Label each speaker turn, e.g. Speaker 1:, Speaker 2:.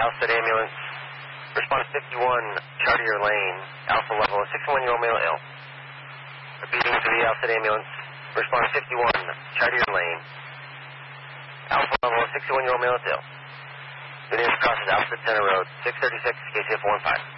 Speaker 1: Alphabet ambulance. Respond 51, Chartier Lane. Alpha level, 61-year-old male ill. Repeating to the Alphabet ambulance. Respond 51, Chartier Lane. Alpha level, 61-year-old male is ill. Units crosses Alphabet Center Road, 636, KCF 15.